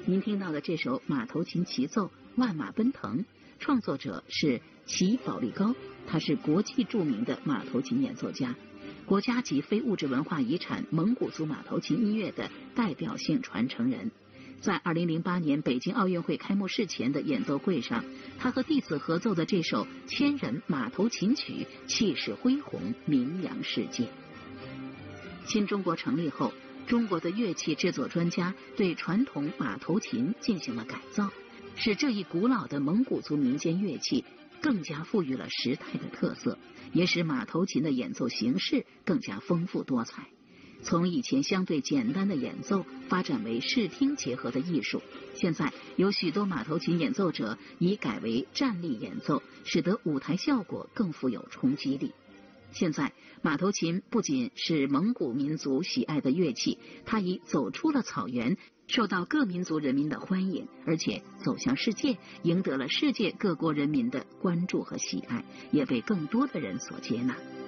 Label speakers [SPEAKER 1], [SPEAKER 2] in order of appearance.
[SPEAKER 1] 您听到的这首马头琴齐奏《万马奔腾》，创作者是齐保利高，他是国际著名的马头琴演奏家，国家级非物质文化遗产蒙古族马头琴音乐的代表性传承人。在2008年北京奥运会开幕式前的演奏会上，他和弟子合奏的这首千人马头琴曲气势恢宏，名扬世界。新中国成立后，中国的乐器制作专家对传统马头琴进行了改造，使这一古老的蒙古族民间乐器更加赋予了时代的特色，也使马头琴的演奏形式更加丰富多彩。从以前相对简单的演奏发展为视听结合的艺术，现在有许多马头琴演奏者已改为站立演奏，使得舞台效果更富有冲击力。现在马头琴不仅是蒙古民族喜爱的乐器，它已走出了草原，受到各民族人民的欢迎，而且走向世界，赢得了世界各国人民的关注和喜爱，也被更多的人所接纳。